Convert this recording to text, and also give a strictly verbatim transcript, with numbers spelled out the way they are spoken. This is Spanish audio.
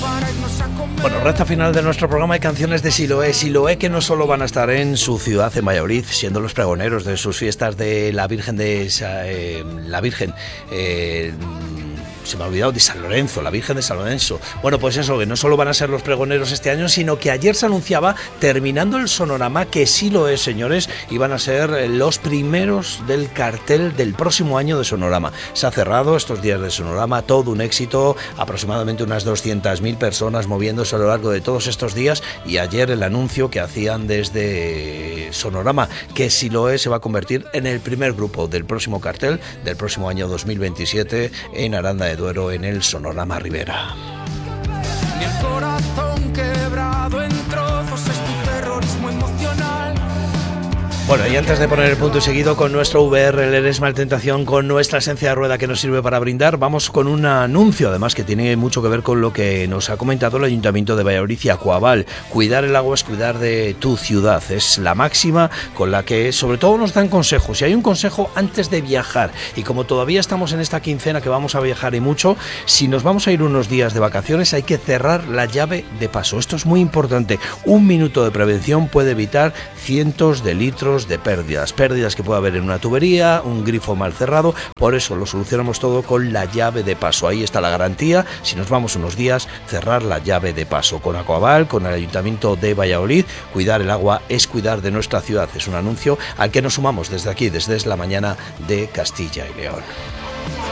Bueno, recta final de nuestro programa de canciones de Siloé. Siloé que no solo van a estar en su ciudad, en Valladolid, siendo los pregoneros de sus fiestas de la Virgen de eh, la Virgen. Eh, Se me ha olvidado de San Lorenzo, la Virgen de San Lorenzo. Bueno, pues eso, que no solo van a ser los pregoneros este año, sino que ayer se anunciaba, terminando el sonorama, que sí lo es, señores, iban a ser los primeros del cartel del próximo año de Sonorama. Se ha cerrado estos días de Sonorama, todo un éxito, aproximadamente unas doscientas mil personas moviéndose a lo largo de todos estos días, y ayer el anuncio que hacían desde Sonorama, que sí lo es, se va a convertir en el primer grupo del próximo cartel del próximo año dos mil veintisiete en Aranda de Duero, en el Sonorama Ribera. Mi el corazón quebrado en trozos es tu terrorismo emocional. Bueno, y antes de poner el punto y seguido con nuestro V R, el Eres Mal Tentación, con nuestra esencia de rueda que nos sirve para brindar, vamos con un anuncio, además, que tiene mucho que ver con lo que nos ha comentado el Ayuntamiento de Valladolid y Aquaval. Cuidar el agua es cuidar de tu ciudad, es la máxima con la que sobre todo nos dan consejos. Y hay un consejo antes de viajar, y como todavía estamos en esta quincena que vamos a viajar y mucho, si nos vamos a ir unos días de vacaciones hay que cerrar la llave de paso. Esto es muy importante. Un minuto de prevención puede evitar cientos de litros de pérdidas, pérdidas que puede haber en una tubería, un grifo mal cerrado. Por eso lo solucionamos todo con la llave de paso. Ahí está la garantía. Si nos vamos unos días, cerrar la llave de paso. Con Aquaval, con el Ayuntamiento de Valladolid, cuidar el agua es cuidar de nuestra ciudad. Es un anuncio al que nos sumamos desde aquí, desde la mañana de Castilla y León.